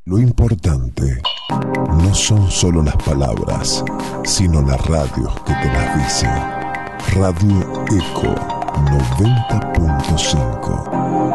Lo importante no son solo las palabras, sino la radio que te las dice. Radio Eco 90.5.